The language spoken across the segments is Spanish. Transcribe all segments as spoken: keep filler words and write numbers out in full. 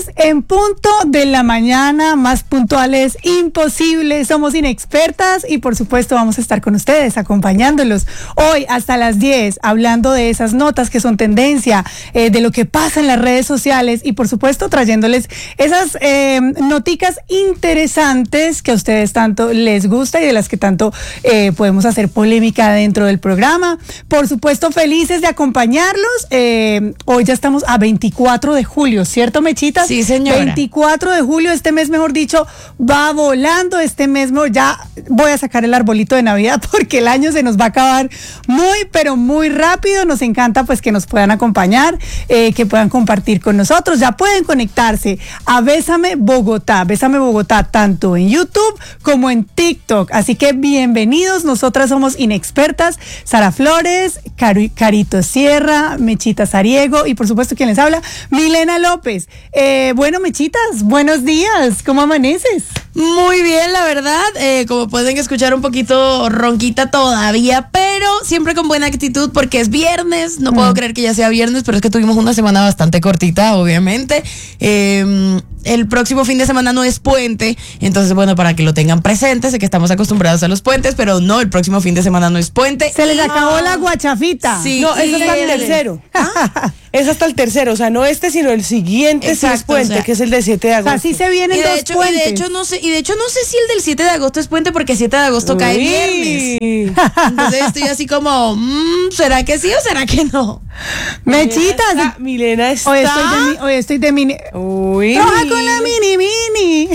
en punto de la mañana, más puntuales imposible. Somos Inexpertas y por supuesto vamos a estar con ustedes acompañándolos hoy hasta las diez, hablando de esas notas que son tendencia, eh, de lo que pasa en las redes sociales y por supuesto trayéndoles esas eh, noticas interesantes que a ustedes tanto les gusta y de las que tanto eh, podemos hacer polémica dentro del programa. Por supuesto, felices de acompañarlos. Eh, hoy ya estamos a veinticuatro de julio, ¿cierto, Mechitas? Sí, señora. veinticuatro de julio, este mes, mejor dicho, va volando. Este mes ya voy a sacar el arbolito de Navidad porque el año se nos va a acabar muy, pero muy rápido. Nos encanta pues que nos puedan acompañar, eh, que puedan compartir con nosotros. Ya pueden conectarse a Bésame Bogotá, Bésame Bogotá, tanto en YouTube como en TikTok. Así que bienvenidos. Nosotras somos Inexpertas, Sara Flores, Cari- Carito Sierra, Mechita Sariego y por supuesto quien les habla, Milena López. Eh, bueno, Mechitas, buenos días, ¿cómo amaneces? Muy bien, la verdad, eh, como pueden escuchar un poquito ronquita todavía, pero siempre con buena actitud porque es viernes, no mm. puedo creer que ya sea viernes, pero es que tuvimos una semana bastante cortita, obviamente. Eh, el próximo fin de semana no es puente, entonces bueno, para que lo tengan presente, sé que estamos acostumbrados a los puentes, pero no, el próximo fin de semana no es puente. Se les acabó la guachafita. Sí, no, es hasta el tercero. ¿Ah? Es hasta el tercero, o sea, no este, sino el siguiente. Exacto, sí es puente, o sea, que es el del siete de agosto. Así se vienen y de dos hecho, puentes. Y de hecho, no sé, y de hecho no sé si el del siete de agosto es puente porque siete de agosto Uy. cae viernes. Entonces estoy así como, mmm, ¿será que sí o será que no? Mechitas. Está, Milena está. Hoy estoy de, hoy estoy de mini. Uy. Trabaja con la mini mini.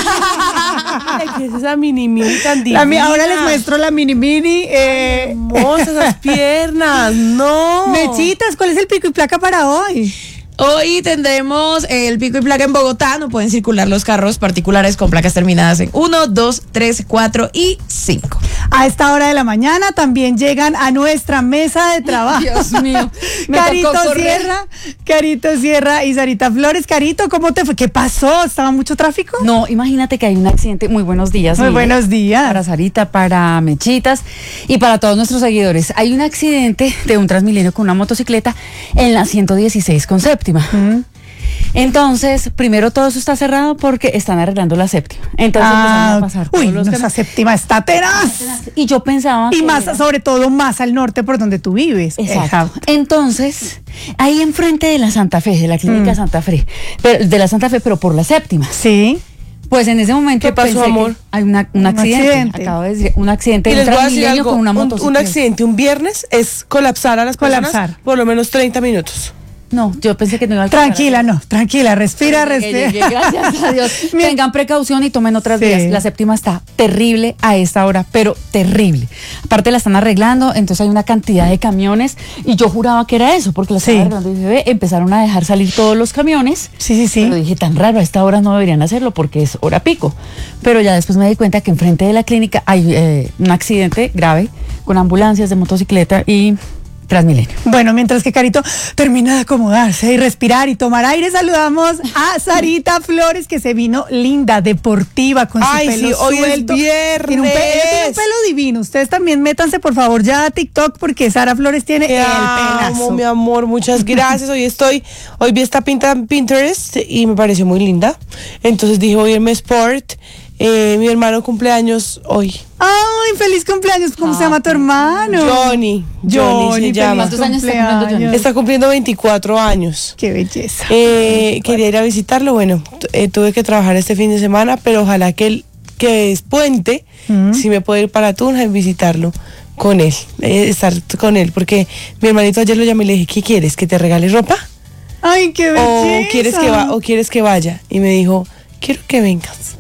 Ay, ¿qué es esa mini mini tan divina? La, ahora les muestro la mini mini. Eh. Hermosas esas piernas, no. Mechitas, ¿cuál es el pico y placa para hoy? Hoy tendremos el pico y placa en Bogotá. No pueden circular los carros particulares con placas terminadas en uno, dos, tres, cuatro y cinco. A esta hora de la mañana también llegan a nuestra mesa de trabajo. Dios mío. Carito Sierra, Carito Sierra y Sarita Flores. Carito, ¿cómo te fue? ¿Qué pasó? ¿Estaba mucho tráfico? No, imagínate que hay un accidente. Muy buenos días. Muy mire, buenos días. Para Sarita, para Mechitas y para todos nuestros seguidores. Hay un accidente de un Transmilenio con una motocicleta en la ciento dieciséis con séptima. Mm. Entonces, primero todo eso está cerrado porque están arreglando la séptima. Entonces ah, empezaron a pasar todos uy, los no, esa séptima está tenaz. Y yo pensaba y que más, era... sobre todo más al norte por donde tú vives. Exacto. Entonces, ahí enfrente de la Santa Fe, de la clínica mm. Santa Fe, pero, de la Santa Fe, pero por la séptima. Sí. Pues en ese momento ¿qué pasó, amor? Hay una, un, un accidente, accidente. Acabo de decir, un accidente y de les un voy a decir Transmilenio algo, con una un, motocicleta. Un accidente un viernes es colapsar a las personas colapsar. por lo menos treinta minutos. No, yo pensé que no iba a alcanzar. Tranquila, no, tranquila, respira, respira. Llegué, gracias a Dios. Tengan precaución y tomen otras sí. vías. La séptima está terrible a esta hora, pero terrible. Aparte la están arreglando, entonces hay una cantidad de camiones y yo juraba que era eso, porque la sí. estaban arreglando y ve, empezaron a dejar salir todos los camiones. Sí, sí, sí. Pero dije, tan raro, a esta hora no deberían hacerlo porque es hora pico. Pero ya después me di cuenta que enfrente de la clínica hay eh, un accidente grave con ambulancias de motocicleta y Transmilenio. Bueno, mientras que Carito termina de acomodarse y respirar y tomar aire, saludamos a Sarita Flores, que se vino linda, deportiva, con su Ay, pelo sí, hoy suelto. Es viernes. Tiene un, pelo, tiene un pelo divino. Ustedes también métanse, por favor, ya a TikTok, porque Sara Flores tiene Te el amo, pelazo. Mi amor, muchas gracias. Hoy estoy, hoy vi esta pinta en Pinterest y me pareció muy linda. Entonces dije, voy a irme sport. Eh, mi hermano cumpleaños hoy. ¡Ay, feliz cumpleaños! ¿Cómo ah, se llama tu hermano? Johnny. Johnny, Johnny se llama. ¿Cuántos años está cumpliendo Johnny? Está cumpliendo veinticuatro años. ¡Qué belleza! Eh, quería ir a visitarlo. Bueno, eh, tuve que trabajar este fin de semana, pero ojalá que él, que es puente, mm. si me puedo ir para Tunja y visitarlo con él, eh, estar con él, porque mi hermanito ayer lo llamé y le dije, ¿qué quieres? ¿Que te regale ropa? ¡Ay, qué belleza! ¿O quieres que, va, o quieres que vaya? Y me dijo, quiero que vengas.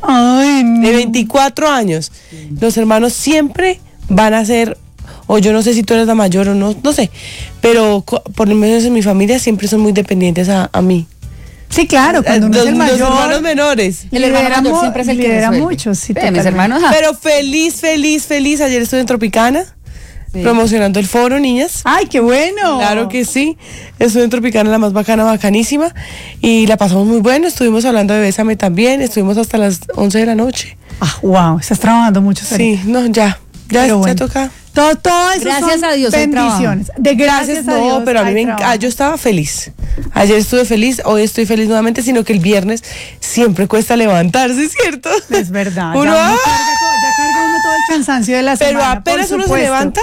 Ay, no. De veinticuatro años. Sí. Los hermanos siempre van a ser, o yo no sé si tú eres la mayor o no, no sé, pero por lo menos en mi familia siempre son muy dependientes a, a mí. Sí, claro, cuando uno los, es el mayor. Los hermanos menores. El hermano mayor siempre es el que lidera mucho, sí, sí, mis hermanos. Pero feliz, feliz, feliz. Ayer estuve en Tropicana. Sí. Promocionando el foro, niñas. ¡Ay, qué bueno! Claro que sí. Estuve en Tropicana, la más bacana, bacanísima. Y la pasamos muy bueno. Estuvimos hablando de Bésame también. Estuvimos hasta las once de la noche. Ah, wow. Estás trabajando mucho, Sarita. Sí, no, ya. Ya, bueno. ya toca. Todo, todo eso Gracias son a Dios hay bendiciones. De gracias, Gracias, a Dios. no, pero a mí hay me enc- trabajo. ah, yo estaba feliz. Ayer estuve feliz, hoy estoy feliz nuevamente, sino que el viernes siempre cuesta levantarse, ¿cierto? Es verdad. Uno, ya, uno ¡ah! carga, todo- ya carga uno todo el cansancio de la Pero semana. apenas por uno se supuesto. levanta,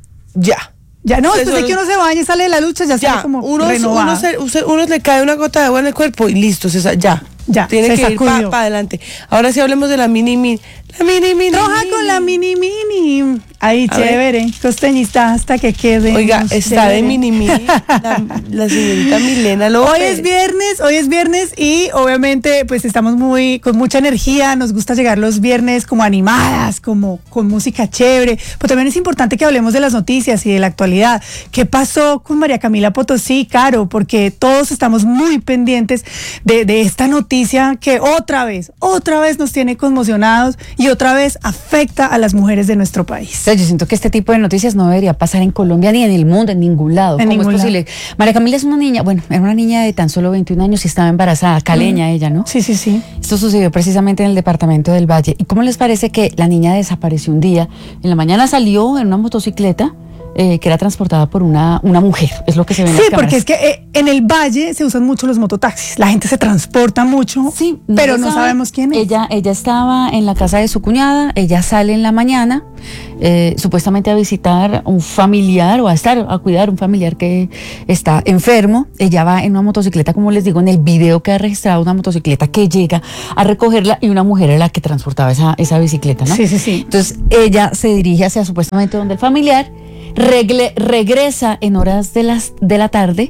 ya. Ya no, después Eso- de que uno se baña y sale de la lucha, ya, Ya, sale como uno, renovado. uno, se- usted- uno le cae una gota de agua en el cuerpo y listo, se sa- ya. Ya, Tiene se que ir sacudió. para adelante. Ahora sí hablemos de la mini mini. La mini mini. Roja mini. con la mini mini. Ahí, A ver. chévere. Costeñista hasta que quede. Oiga, está de mini mini la, la señorita Milena López. Hoy es viernes, hoy es viernes y obviamente pues estamos muy con mucha energía, nos gusta llegar los viernes como animadas, como con música chévere, pero también es importante que hablemos de las noticias y de la actualidad. ¿Qué pasó con María Camila Potosí, Caro? Porque todos estamos muy pendientes de, de esta noticia que otra vez, otra vez nos tiene conmocionados y otra vez afecta a las mujeres de nuestro país. O sea, yo siento que este tipo de noticias no debería pasar en Colombia ni en el mundo, en ningún lado. En ¿Cómo ningún es posible? María Camila es una niña, bueno, era una niña de tan solo veintiún años y estaba embarazada, caleña ella, ¿no? Sí, sí, sí. Esto sucedió precisamente en el departamento del Valle. ¿Y cómo les parece que la niña desapareció un día? En la mañana salió en una motocicleta eh, que era transportada por una, una mujer, es lo que se ve en Sí, las cámaras. porque es que eh, en el valle se usan mucho los mototaxis. La gente se transporta mucho, Sí, pero se no sabe. sabemos quién es. Ella, ella estaba en la casa de su cuñada, ella sale en la mañana, eh, supuestamente a visitar un familiar o a estar, a cuidar un familiar que está enfermo. Ella va en una motocicleta, como les digo, en el video que ha registrado una motocicleta que llega a recogerla y una mujer era la que transportaba esa, esa bicicleta, ¿no? Sí, sí, sí. Entonces ella se dirige hacia supuestamente donde el familiar, regle- regresa en horas de, las, de la tarde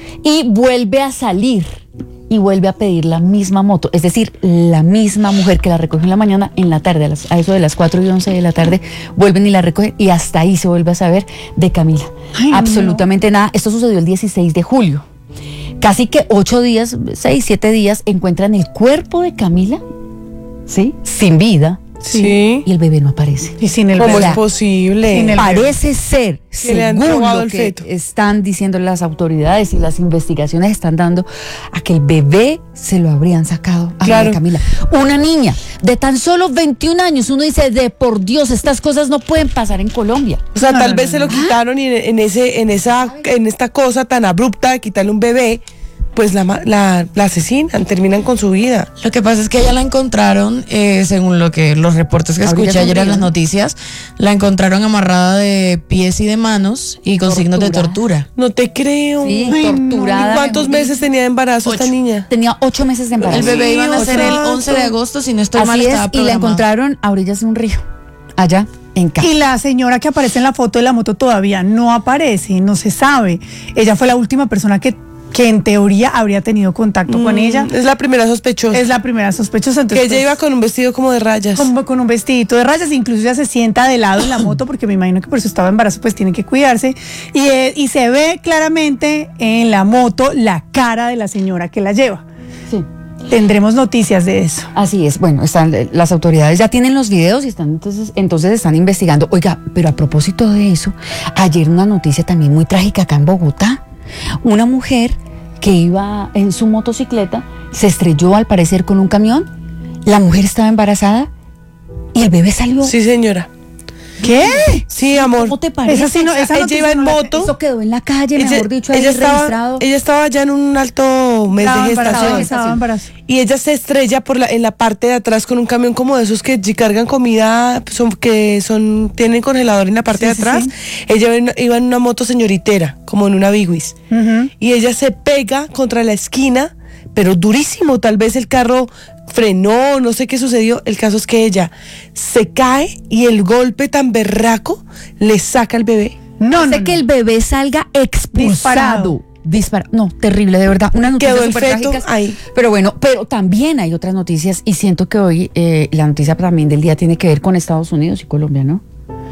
y vuelve a salir y vuelve a pedir la misma moto, es decir, la misma mujer que la recogió en la mañana, en la tarde, a, las- a eso de las cuatro y once de la tarde, vuelven y la recogen y hasta ahí se vuelve a saber de Camila. Ay, Absolutamente nada. Esto sucedió el dieciséis de julio. Casi que ocho días, seis, siete días, encuentran el cuerpo de Camila, ¿sí? Sin vida, Sí. y el bebé no aparece. Y sin el ¿Cómo bebé. es posible? Sin el- Parece ser, Que le han según robado lo el que feto. están diciendo las autoridades y las investigaciones están dando, a que el bebé se lo habrían sacado a Claro. María Camila. Una niña de tan solo veintiún años, uno dice, de por Dios, estas cosas no pueden pasar en Colombia. O sea, No, tal no, vez no, se lo quitaron y en, en ese, en esa, en esta cosa tan abrupta de quitarle un bebé, pues la, ma- la, la asesinan, terminan con su vida. Lo que pasa es que ella la encontraron, eh, según lo que los reportes que Ahorita escuché ayer en sonríe, las ¿no? noticias, la encontraron amarrada de pies y de manos y con signos de Tortura. tortura. No te creo. Sí, Ay, no. torturada. ¿Y cuántos mejor meses tenía de embarazo esta Ocho. niña? Tenía ocho meses de embarazo. El bebé iba a nacer el Santo. once de agosto, si no estoy mal, Así es, estaba y la programado. encontraron a orillas de un río, allá en Cali. Y la señora que aparece en la foto de la moto todavía no aparece, no se sabe. Ella fue la última persona que, que en teoría habría tenido contacto con ella. Es la primera sospechosa. Es la primera sospechosa. que Entonces, ella pues, iba con un vestido como de rayas. con, con un vestidito de rayas, incluso ella se sienta de lado en la moto porque me imagino que por su estado de embarazo pues tiene que cuidarse y, eh, y se ve claramente en la moto la cara de la señora que la lleva. Sí. Tendremos noticias de eso. Así es, bueno, están, las autoridades ya tienen los videos y están entonces, entonces están investigando. Oiga, pero a propósito de eso, ayer una noticia también muy trágica acá en Bogotá. Una mujer que iba en su motocicleta se estrelló al parecer con un camión. La mujer estaba embarazada y el bebé salió. Sí, señora. ¿Qué? Sí, amor. ¿Cómo te parece? Esa sí no- esa ella noticia iba en no la- moto. Eso quedó en la calle, mejor dicho, ahí ella estaba, registrado. ella estaba ya en un alto mes Estaba de embarazada, gestación. estaba embarazada. Y ella se estrella por la, en la parte de atrás con un camión como de esos que ll- cargan comida, son, que son, tienen congelador en la parte Sí, de sí, atrás. sí. Ella iba en, iba en una moto señoritera, como en una Bigwis. Ujú. Y ella se pega contra la esquina, pero durísimo. Tal vez el carro frenó, no sé qué sucedió. El caso es que ella se cae y el golpe tan berraco le saca al bebé. No, Hace no, que no. el bebé salga expulsado. Disparado. Dispara- No, terrible, de verdad. Una noticia Quedó el súper feto trágicas. ahí. Pero bueno, pero también hay otras noticias y siento que hoy eh, la noticia también del día tiene que ver con Estados Unidos y Colombia, ¿no?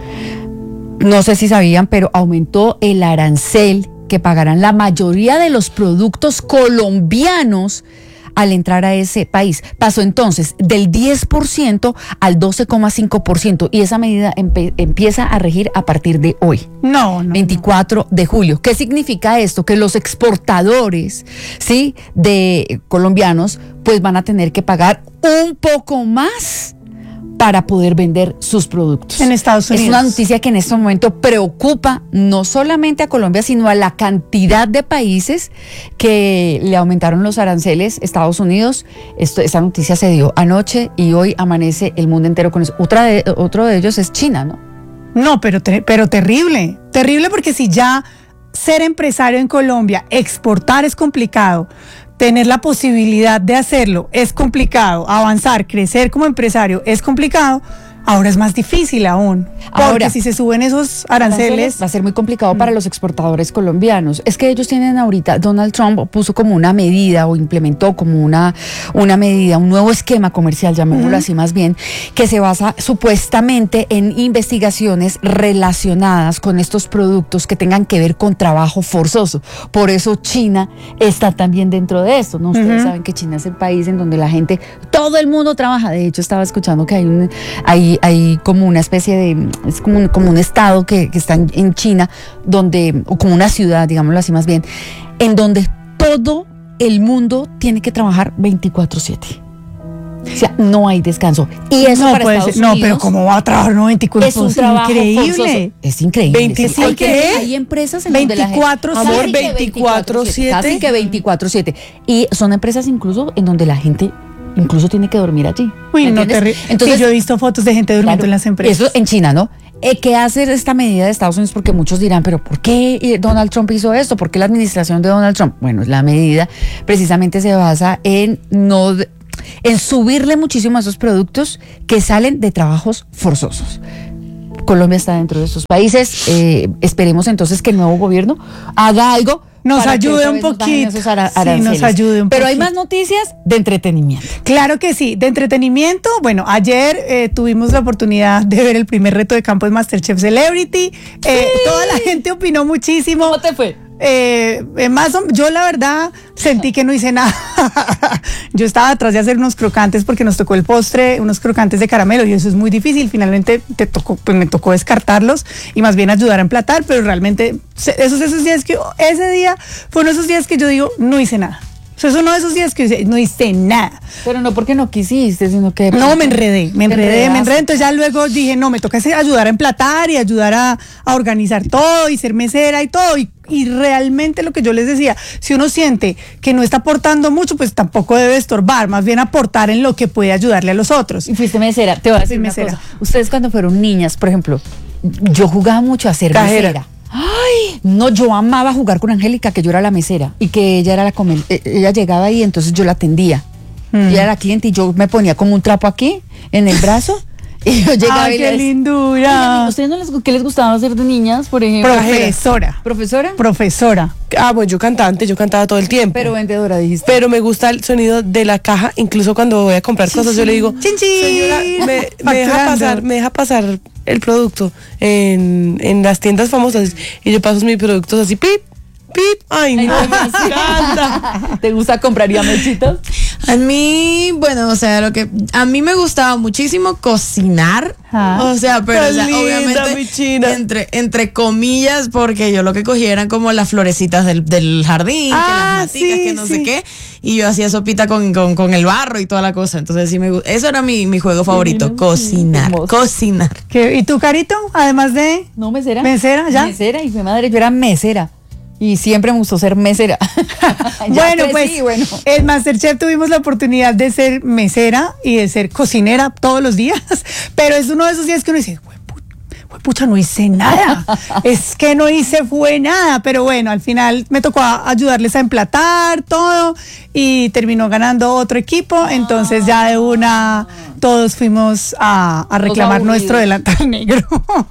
No sé si sabían, pero aumentó el arancel que pagarán la mayoría de los productos colombianos al entrar a ese país. Pasó entonces del diez por ciento al doce coma cinco por ciento y esa medida empe- empieza a regir a partir de hoy. No, no. veinticuatro de julio. ¿Qué significa esto? Que los exportadores, ¿sí?, de colombianos, pues van a tener que pagar un poco más para poder vender sus productos. En Estados Unidos. Es una noticia que en este momento preocupa no solamente a Colombia, sino a la cantidad de países que le aumentaron los aranceles. Estados Unidos, esto, esta noticia se dio anoche y hoy amanece el mundo entero con eso. Otra de, otro de ellos es China, ¿no? No, pero, te, pero terrible, terrible porque si ya ser empresario en Colombia, exportar es complicado, tener la posibilidad de hacerlo es complicado, avanzar, crecer como empresario es complicado, ahora es más difícil aún. Porque Ahora, si se suben esos aranceles, va a ser muy complicado para los exportadores colombianos. Es que ellos tienen ahorita, Donald Trump puso como una medida o implementó como una, una medida, un nuevo esquema comercial, llamémoslo así más bien, que se basa supuestamente en investigaciones relacionadas con estos productos que tengan que ver con trabajo forzoso. Por eso China está también dentro de esto, ¿no? Ustedes saben que China es el país en donde la gente, todo el mundo trabaja. De hecho, estaba escuchando que hay un, hay, hay como una especie de, es como un, como un estado que, que está en, en China, donde, o como una ciudad, digámoslo así más bien, en donde todo el mundo tiene que trabajar veinticuatro siete. O sea, no hay descanso. Y eso no para puede Estados ser, no, Unidos, pero ¿cómo va a trabajar noventa y cuatro? es un trabajo increíble. forzoso. Es increíble. veinte, Sí, hay, que- ¿qué? hay empresas en donde la gente- veinticuatro, casi amor, que veinticuatro siete. Casi que veinticuatro siete. Y son empresas incluso en donde la gente incluso tiene que dormir allí. Uy, ¿me no, entiendes? terrible. Entonces, Sí, yo he visto fotos de gente durmiendo claro, en las empresas. eso en China, ¿no? Eh, ¿Qué hace esta medida de Estados Unidos? Porque muchos dirán, pero ¿por qué eh, Donald Trump hizo esto? ¿Por qué la administración de Donald Trump? Bueno, la medida precisamente se basa en no en subirle muchísimo a esos productos que salen de trabajos forzosos. Colombia está dentro de esos países. Eh, esperemos entonces que el nuevo gobierno haga algo. Nos para que ayude otra un vez nos bajen poquito. esos ara- Sí, nos aranceles. ayude un Pero hay poquito. más noticias de entretenimiento. Claro que sí, de entretenimiento. Bueno, ayer eh, tuvimos la oportunidad de ver el primer reto de campo de MasterChef Celebrity. Eh, toda la gente opinó muchísimo. ¿Cómo te fue? Eh, eh, más o- yo la verdad sentí que no hice nada. Yo estaba atrás de hacer unos crocantes porque nos tocó el postre, unos crocantes de caramelo y eso es muy difícil. Finalmente te tocó, pues me tocó descartarlos y más bien ayudar a emplatar, pero realmente se- esos esos días que ese día fue uno de esos días que yo digo no hice nada. O sea, es uno de esos días que dice, no hice nada. Pero no porque no quisiste, sino que... No, me enredé, me Te enredé, me enredaste. enredé. Entonces ya luego dije, no, me toca ese- ayudar a emplatar y ayudar a, a organizar todo y ser mesera y todo. Y, y realmente lo que yo les decía, si uno siente que no está aportando mucho, pues tampoco debe estorbar, más bien aportar en lo que puede ayudarle a los otros. Y fuiste mesera. Te voy a decir Fui una mesera. cosa. Ustedes cuando fueron niñas, por ejemplo, yo jugaba mucho a ser Cajera. mesera. Ay, no, yo amaba jugar con Angélica, que yo era la mesera y que ella era la comer, eh, ella llegaba ahí, entonces yo la atendía. Ella era la cliente y yo me ponía como un trapo aquí en el brazo y yo llegaba Ay, y qué les- lindura. ¿A ustedes no les, qué les gustaba hacer de niñas, por ejemplo? Profesora, ¿Profesora? profesora. Ah, bueno, yo cantante, yo cantaba todo el tiempo. Pero vendedora, dijiste. Pero me gusta el sonido de la caja, incluso cuando voy a comprar cosas, yo le digo, Chin, chin. señora, me, me deja Facturando. pasar, me deja pasar el producto en, en las tiendas famosas y yo paso mis productos así, pip, pip, ay, Ay, no, no, me encanta. ¿Te gusta compraría mechitas? A mí, bueno, o sea, lo que a mí me gustaba muchísimo cocinar. Ajá. O sea, pero Tan o sea, linda, obviamente mi China. entre entre comillas, porque yo lo que cogía eran como las florecitas del, del jardín, Ah, que las maticas, sí, que no sí. sé qué, y yo hacía sopita con, con, con el barro y toda la cosa. Entonces sí me gu- eso era mi, mi juego favorito, Divino, cocinar, hermoso. cocinar. ¿Qué- ¿Y tú, Carito? Además de... No, mesera. ¿Mesera, ya? Mesera, y mi madre, yo era mesera. Y siempre me gustó ser mesera. Ya Bueno, crecí, pues bueno. en MasterChef tuvimos la oportunidad de ser mesera y de ser cocinera todos los días, pero es uno de esos días que uno dice, "Hue- pucha, no hice nada, es que no hice fue nada", pero bueno, al final me tocó a- ayudarles a emplatar todo y terminó ganando otro equipo, entonces ya de una todos fuimos a, a reclamar aburridos. nuestro delantal negro.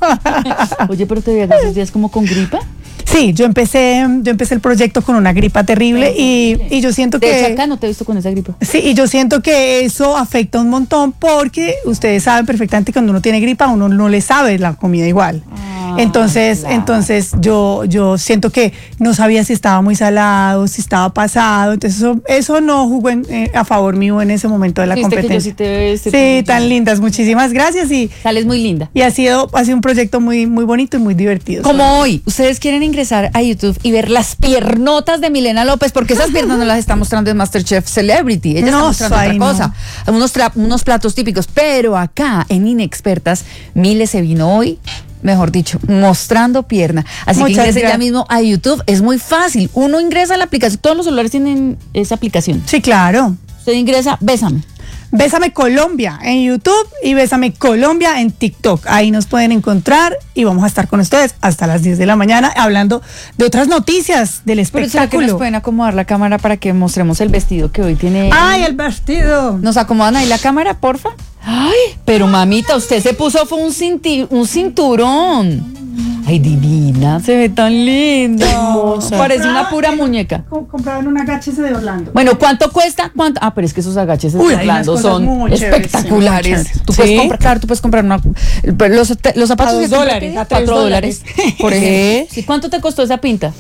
Oye, pero te veías esos días como con gripa. Sí, yo empecé, yo empecé el proyecto con una gripa terrible y, y yo siento De que... hecho, acá no te he visto con esa gripa. Sí, y yo siento que eso afecta un montón porque ustedes saben perfectamente que cuando uno tiene gripa uno no le sabe la comida igual. Ah, entonces, claro. entonces yo, yo siento que no sabía si estaba muy salado, si estaba pasado. Entonces eso, eso no jugó en, eh, a favor mío en ese momento de la Sí, viste que yo competencia. sí te veo, este Sí, te- tan lindas. Muchísimas gracias y, Sales muy linda. y ha sido, ha sido un proyecto muy, muy bonito y muy divertido. Como hoy, ustedes quieren ingresar a YouTube y ver las piernotas de Milena López, porque esas piernas no las está mostrando en MasterChef Celebrity, ella No, está mostrando ay, otra no. cosa, unos, tra- unos platos típicos, pero acá en Inexpertas, Mile se vino hoy, mejor dicho, mostrando pierna. Así Muchas que ingrese ya gracias. mismo a YouTube, es muy fácil, uno ingresa a la aplicación, todos los celulares tienen esa aplicación, Sí, claro. usted ingresa, bésame. Bésame Colombia en YouTube y Bésame Colombia en TikTok. Ahí nos pueden encontrar y vamos a estar con ustedes hasta las diez de la mañana hablando de otras noticias del Pero ¿será que nos espectáculo. pueden acomodar la cámara para que mostremos el vestido que hoy tiene? ¡Ay, el vestido! ¿Nos acomodan ahí la cámara, porfa? Ay, pero mamita, usted se puso fue un, cinti- un cinturón. Ay, divina, se ve tan linda. Hermosa. Parece una pura muñeca. Compraban un agache de Orlando. Bueno, ¿cuánto cuesta? ¿Cuánto? Ah, pero es que esos agaches de Uy, hay Orlando unas cosas son muy chéveres, espectaculares. sí, muy chéveres. Tú ¿Sí? puedes comprar, claro, tú puedes comprar una, pero los, te- los zapatos A dos que siempre dólares, pedí, a tres cuatro dólares, por ¿Qué? ejemplo. Sí, ¿cuánto te costó esa pinta?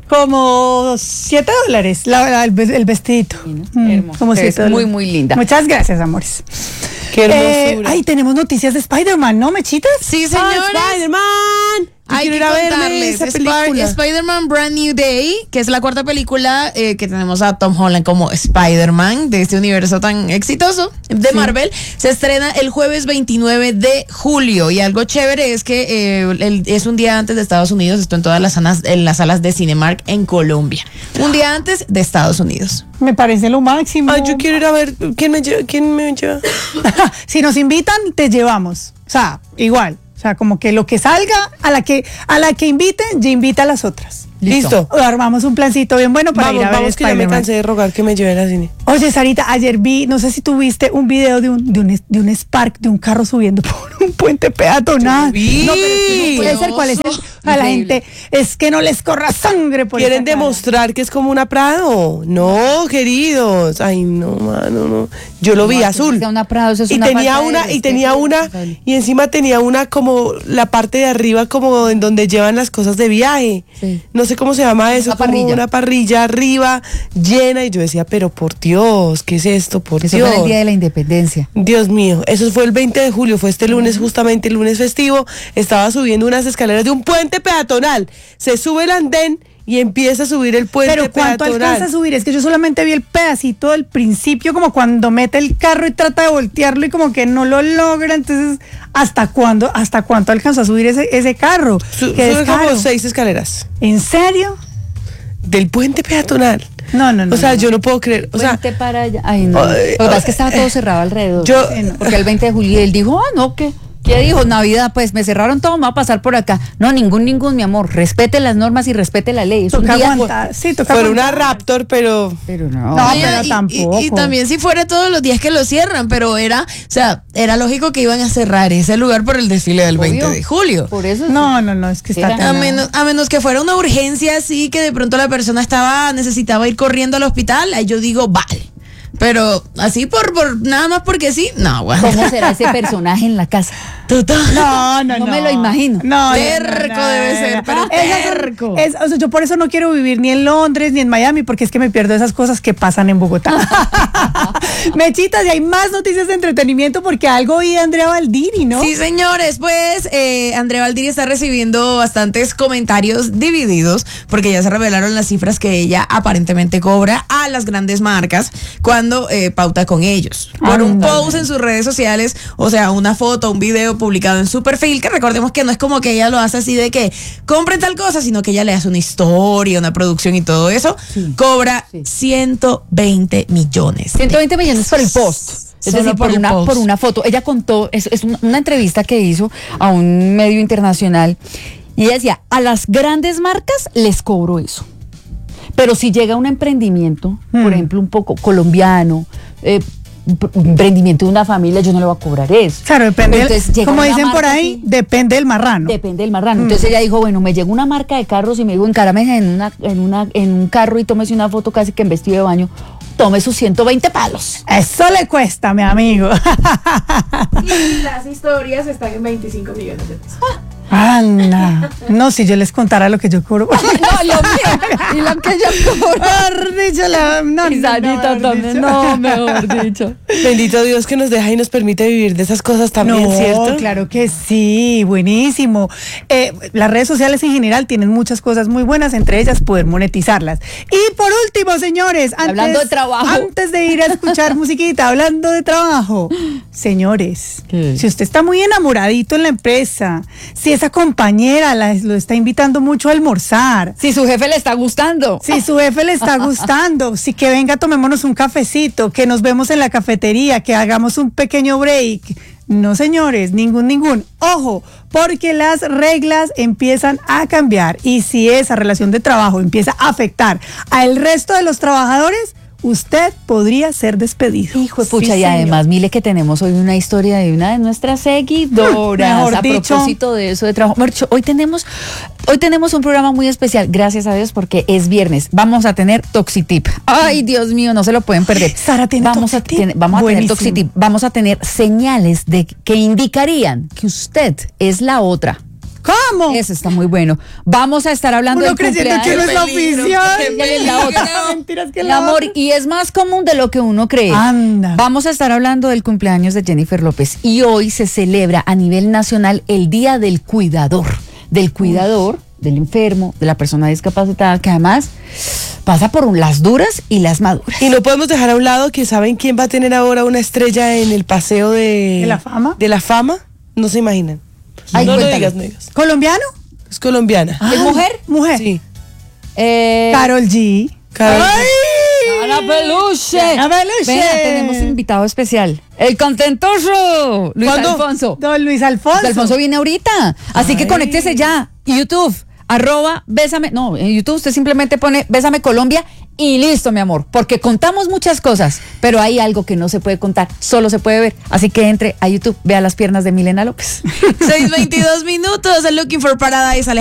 Como siete dólares la, la- el, ves- el vestidito. Mm, Hermoso. como Es siete muy, dólares. muy linda. Muchas gracias, amores. Qué Eh, hermosura. ay, tenemos noticias de Spider-Man, ¿no, Mechitas? Sí, ¡Ah, señores. Spider-Man! Yo Hay quiero que ir a verme contarles, esa Spar- película. Spider-Man Brand New Day, que es la cuarta película eh, que tenemos a Tom Holland como Spider-Man de este universo tan exitoso de Marvel, se estrena el jueves veintinueve de julio y algo chévere es que eh, el- es un día antes de Estados Unidos, esto en todas las salas, en las salas de Cinemark en Colombia, un día antes de Estados Unidos. Me parece lo máximo. Ay, yo quiero ir a ver. ¿Quién me lleva? ¿Quién me lleva? Si nos invitan, te llevamos. O sea, igual. O sea, como que lo que salga, a la que, a la que inviten, ya invita a las otras. Listo. O armamos un plancito bien bueno para Vamos, ir a ver vamos, que ya me Spider-Man. cansé de rogar que me lleven al cine. Oye, Sarita, ayer vi, no sé si tú viste un video de un, de un, de un Spark, de un carro subiendo por un puente peatonal. Yo vi. No, pero es que no puede ser cuál es el- a la Increíble. gente, es que no les corra sangre por ¿Quieren esa cara. demostrar que es como una Prado? No, queridos. Ay, no, mano, no. Yo lo vi No, azul. que sea una Prado, eso es y una tenía falta de una, y respeto tenía una, irresponsable. y encima tenía una como la parte de arriba, como en donde llevan las cosas de viaje. Sí. No sé cómo se llama eso, Una como parrilla. una parrilla arriba, llena. Y yo decía, pero por Dios, ¿qué es esto? Por Eso Dios. fue el día de la independencia. Dios mío, eso fue el veinte de julio, fue este lunes, justamente el lunes festivo. Estaba subiendo unas escaleras de un puente peatonal. Se sube el andén y empieza a subir el puente Pero ¿cuánto peatonal. alcanza a subir? Es que yo solamente vi el pedacito del principio, como cuando mete el carro y trata de voltearlo y como que no lo logra. Entonces, ¿hasta cuándo, hasta cuánto alcanzó a subir ese, ese carro? Su- Qué sube como descaro. seis escaleras ¿En serio? del puente peatonal. No, no, no. O sea, no. yo no puedo creer. O sea, Puente para allá. Ay, no. Ay, Lo que pasa es que estaba todo cerrado alrededor. yo- Sí, no. Porque el veinte de julio él dijo, ah, no, ¿qué? ¿Qué dijo? Navidad, pues me cerraron todo, me va a pasar por acá. No, ningún, ningún, mi amor. Respete las normas y respete la ley. Es un Toca día. aguantar. Sí, toca fuera una aguantar. Raptor, pero Pero no. No, Oye, pero y- tampoco. Y, y también si fuera todos los días que lo cierran, pero era, o sea, era lógico que iban a cerrar ese lugar por el desfile del Obvio. veinte de julio. Por eso. No, no, no, es que está Era- A tan- menos, a menos que fuera una urgencia así que de pronto la persona estaba, necesitaba ir corriendo al hospital, ahí yo digo, vale. Pero así por, por nada más porque sí, no, bueno. ¿Cómo será ese personaje en la casa? Total. No, no, No no. me lo imagino. No, no, Terco no, no, debe no, ser, no. pero Esas son- terco. es- o sea, yo por eso no quiero vivir ni en Londres ni en Miami, porque es que me pierdo esas cosas que pasan en Bogotá. Mechitas, y hay más noticias de entretenimiento porque algo oí de Andrea Valdiri, ¿no? Sí, señores, pues eh, Andrea Valdiri está recibiendo bastantes comentarios divididos porque ya se revelaron las cifras que ella aparentemente cobra a las grandes marcas cuando eh, pauta con ellos. Por un Ándale. post en sus redes sociales, o sea, una foto, un video publicado en su perfil, que recordemos que no es como que ella lo hace así de que compren tal cosa, sino que ella le hace una historia, una producción y todo eso, Sí. cobra Sí. ciento veinte millones. ciento veinte millones por el post. Es Solo decir, por por, el una, post. por una foto. Ella contó, es, es una, una entrevista que hizo a un medio internacional y ella decía, a las grandes marcas les cobro eso. Pero si llega un emprendimiento, Hmm. por ejemplo, un poco colombiano, eh, un emprendimiento de una familia, yo no le voy a cobrar eso. Claro, depende. del- Entonces, llega como una dicen por marca ahí, así, depende del marrano. depende del marrano. Entonces ella dijo, bueno, me llegó una marca de carros y me dijo, encárame en una, en una, en un carro y tómese una foto casi que en vestido de baño. Tome sus ciento veinte palos. Eso le cuesta, mi amigo. Y las historias están en veinticinco millones de pesos. Anda. No, si yo les contara lo que yo cobro. No, lo mío. Y lo que yo cobro. Mejor dicho, la- no, Y no, Sarita mejor también. dicho. No, mejor dicho. Bendito Dios que nos deja y nos permite vivir de esas cosas también, No, ¿cierto? claro que sí, buenísimo. Eh, las redes sociales en general tienen muchas cosas muy buenas, entre ellas poder monetizarlas. Y por último, señores, antes, Hablando de trabajo. antes de ir a escuchar musiquita, hablando de trabajo, señores, ¿Qué? si usted está muy enamoradito en la empresa, si esa compañera la- lo está invitando mucho a almorzar, Si su jefe le está gustando. si su jefe le está gustando, si que venga, tomémonos un cafecito, que nos vemos en la cafetería, que hagamos un pequeño break. No, señores, ningún, ningún. Ojo, porque las reglas empiezan a cambiar y si esa relación de trabajo empieza a afectar al resto de los trabajadores, usted podría ser despedido. Hijo de pucha, Sí, y señor. además, mire que tenemos hoy una historia de una de nuestras seguidoras. Mejor a dicho. propósito de eso de trabajo. Marcho, hoy tenemos, hoy tenemos un programa muy especial, gracias a Dios, porque es viernes. Vamos a tener Toxitip. Ay, Dios mío, no se lo pueden perder. Sara, ¿tiene vamos a, Toxitip? tiene- vamos a tener Buenísimo. Toxitip. Vamos a tener señales de que indicarían que usted es la otra. ¿Cómo? Eso está muy bueno. Vamos a estar hablando Uno del creyendo cumpleaños. que no es la peligro, oficial. qué Ella es la otra. Mentiras que Mi la amor, otra. y es más común de lo que uno cree. Anda. Vamos a estar hablando del cumpleaños de Jennifer López y hoy se celebra a nivel nacional el Día del Cuidador, del cuidador, del enfermo, de la persona discapacitada, que además pasa por un- las duras y las maduras. Y no podemos dejar a un lado que saben quién va a tener ahora una estrella en el paseo de... ¿De la fama? De la fama, no se imaginan. Ay, no lo cuéntalo. digas, no digas. ¿Colombiano? Es colombiana. ¿Es Ay, mujer? Mujer. Sí. Eh, Carol G. Carol G. ¡Ay! Ana Peluche. Ana Peluche. Vea, tenemos invitado especial. El contentoso. Luis ¿Cuándo? Alfonso. Don Luis Alfonso. Luis Alfonso viene ahorita. Así que Ay. conéctese ya. YouTube, arroba, bésame. No, en YouTube usted simplemente pone Bésame Colombia y listo, mi amor. Porque contamos muchas cosas, pero hay algo que no se puede contar, solo se puede ver. Así que entre a YouTube, vea las piernas de Milena López. seis veintidós minutos, el Looking for Paradise.